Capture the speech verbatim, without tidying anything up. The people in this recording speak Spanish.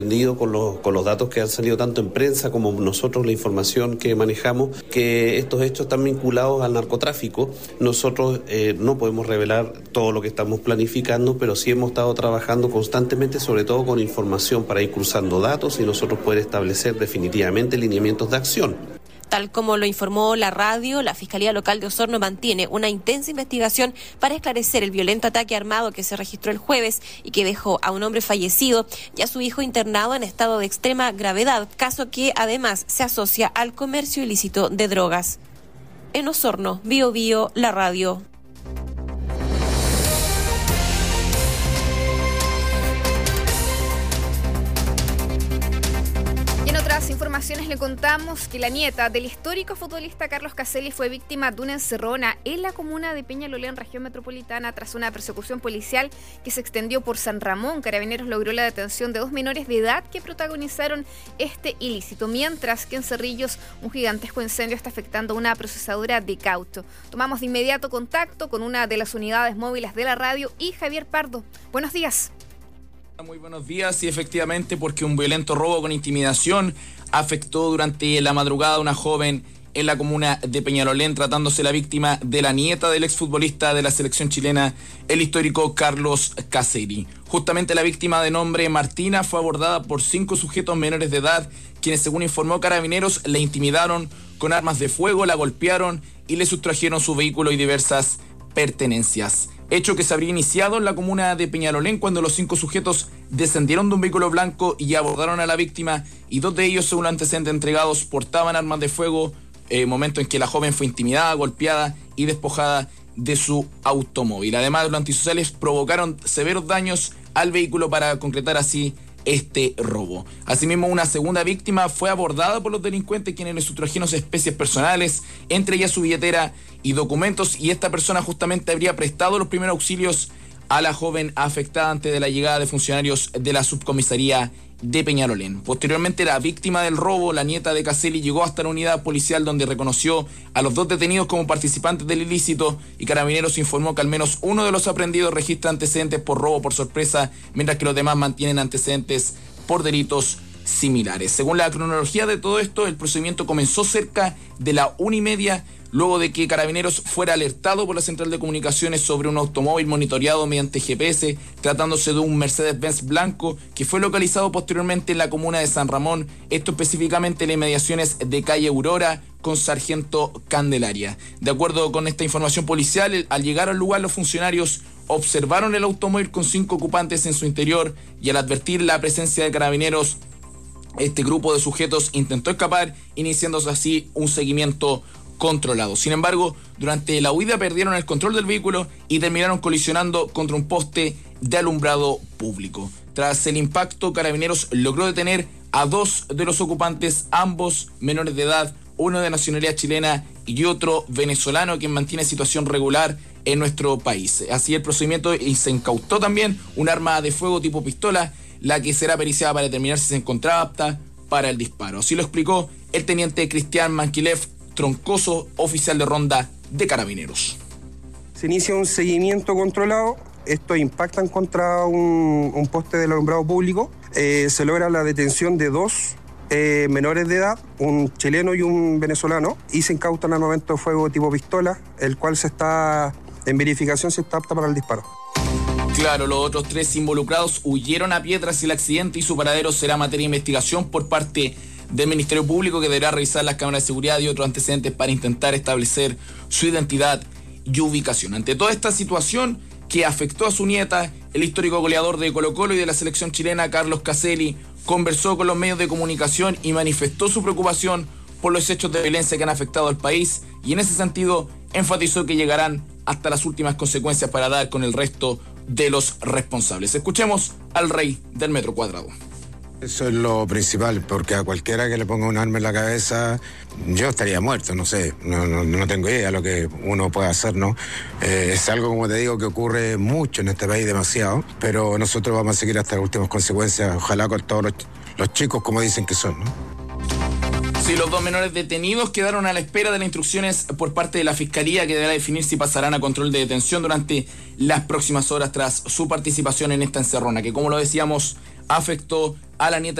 Con los, con los datos que han salido tanto en prensa como nosotros, la información que manejamos, que estos hechos están vinculados al narcotráfico. Nosotros eh, no podemos revelar todo lo que estamos planificando, pero sí hemos estado trabajando constantemente, sobre todo con información para ir cruzando datos y nosotros poder establecer definitivamente lineamientos de acción. Tal como lo informó la radio, la Fiscalía Local de Osorno mantiene una intensa investigación para esclarecer el violento ataque armado que se registró el jueves y que dejó a un hombre fallecido y a su hijo internado en estado de extrema gravedad, caso que además se asocia al comercio ilícito de drogas. En Osorno, Bio Bio, la radio. Informaciones le contamos que la nieta del histórico futbolista Carlos Caselli fue víctima de una encerrona en la comuna de Peñalolén, región metropolitana, tras una persecución policial que se extendió por San Ramón. Carabineros logró la detención de dos menores de edad que protagonizaron este ilícito, mientras que en Cerrillos un gigantesco incendio está afectando una procesadora de caucho. Tomamos de inmediato contacto con una de las unidades móviles de la radio y Javier Pardo. Buenos días. Muy buenos días, y efectivamente, porque un violento robo con intimidación afectó durante la madrugada a una joven en la comuna de Peñalolén, tratándose la víctima de la nieta del exfutbolista de la selección chilena, el histórico Carlos Caselli. Justamente la víctima de nombre Martina fue abordada por cinco sujetos menores de edad, quienes, según informó Carabineros, la intimidaron con armas de fuego, la golpearon y le sustrajeron su vehículo y diversas pertenencias. Hecho que se habría iniciado en la comuna de Peñalolén cuando los cinco sujetos descendieron de un vehículo blanco y abordaron a la víctima, y dos de ellos, según los antecedentes entregados, portaban armas de fuego, eh, momento en que la joven fue intimidada, golpeada y despojada de su automóvil. Además, los antisociales provocaron severos daños al vehículo para concretar así este robo. Asimismo, una segunda víctima fue abordada por los delincuentes, quienes le sustrajeron especies personales, entre ellas su billetera y documentos, y esta persona justamente habría prestado los primeros auxilios a la joven afectada antes de la llegada de funcionarios de la subcomisaría de Peñalolén. Posteriormente, la víctima del robo, la nieta de Caselli, llegó hasta la unidad policial, donde reconoció a los dos detenidos como participantes del ilícito, y Carabineros informó que al menos uno de los aprendidos registra antecedentes por robo por sorpresa, mientras que los demás mantienen antecedentes por delitos similares. Según la cronología de todo esto, el procedimiento comenzó cerca de la una y media, luego de que Carabineros fuera alertado por la central de comunicaciones sobre un automóvil monitoreado mediante G P S, tratándose de un Mercedes-Benz blanco que fue localizado posteriormente en la comuna de San Ramón, esto específicamente en las inmediaciones de calle Aurora con Sargento Candelaria. De acuerdo con esta información policial, al llegar al lugar, los funcionarios observaron el automóvil con cinco ocupantes en su interior, y al advertir la presencia de Carabineros, este grupo de sujetos intentó escapar, iniciándose así un seguimiento controlado. Sin embargo, durante la huida perdieron el control del vehículo y terminaron colisionando contra un poste de alumbrado público. Tras el impacto, Carabineros logró detener a dos de los ocupantes, ambos menores de edad, uno de nacionalidad chilena y otro venezolano, quien mantiene situación regular en nuestro país. Así el procedimiento, y se incautó también un arma de fuego tipo pistola, la que será periciada para determinar si se encontraba apta para el disparo. Así lo explicó el teniente Cristian Manquilev Troncoso, oficial de ronda de Carabineros. Se inicia un seguimiento controlado. Estos impactan contra un, un poste del alumbrado público. Eh, se logra la detención de dos eh, menores de edad, un chileno y un venezolano, y se incautan armamento de fuego tipo pistola, el cual se está en verificación si está apta para el disparo. Claro, los otros tres involucrados huyeron a pie tras el accidente, y su paradero será materia de investigación por parte del Ministerio Público, que deberá revisar las cámaras de seguridad y otros antecedentes para intentar establecer su identidad y ubicación. Ante toda esta situación que afectó a su nieta, el histórico goleador de Colo-Colo y de la selección chilena, Carlos Caselli, conversó con los medios de comunicación y manifestó su preocupación por los hechos de violencia que han afectado al país, y en ese sentido enfatizó que llegarán hasta las últimas consecuencias para dar con el resto de los responsables. Escuchemos al rey del metro cuadrado. Eso es lo principal, porque a cualquiera que le ponga un arma en la cabeza, yo estaría muerto, no sé, no, no, no tengo idea de lo que uno puede hacer, ¿no? Eh, es algo, como te digo, que ocurre mucho en este país, demasiado, pero nosotros vamos a seguir hasta las últimas consecuencias, ojalá con todos los, los chicos como dicen que son, ¿no? Sí, los dos menores detenidos quedaron a la espera de las instrucciones por parte de la Fiscalía, que deberá definir si pasarán a control de detención durante las próximas horas tras su participación en esta encerrona, que, como lo decíamos afectó a la nieta